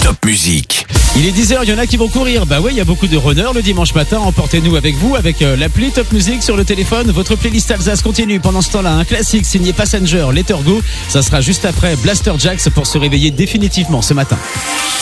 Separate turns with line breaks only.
Top Musique.
Il est 10h, il y en a qui vont courir. Bah ouais, il y a beaucoup de runners le dimanche matin. Emportez-nous avec vous avec l'appli Top Music sur le téléphone. Votre playlist Alsace continue pendant ce temps-là. Un classique signé Passenger, Let Her Go. Ça sera juste après Blaster Jacks pour se réveiller définitivement ce matin.